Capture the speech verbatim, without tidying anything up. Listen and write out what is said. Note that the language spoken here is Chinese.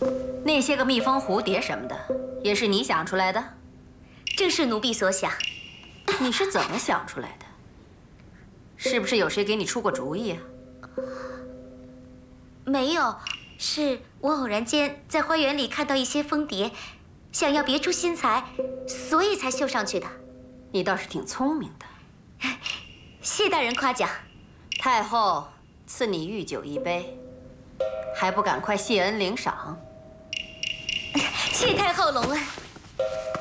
那些个蜜蜂、蝴蝶什么的，也是你想出来的？ 正是奴婢所想。 你是怎么想出来的？是不是有谁给你出过主意啊？ 没有，是我偶然间在花园里看到一些蜂蝶，想要别出心裁，所以才绣上去的。 你倒是挺聪明的。 谢大人夸奖。 太后赐你御酒一杯，还不赶快谢恩领赏？ 谢太后隆恩。